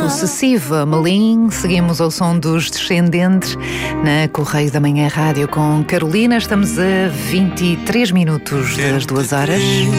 Possessiva, Melim. Seguimos ao som dos Descendentes na Correio da Manhã Rádio com Carolina. Estamos a 23 minutos das 2 horas.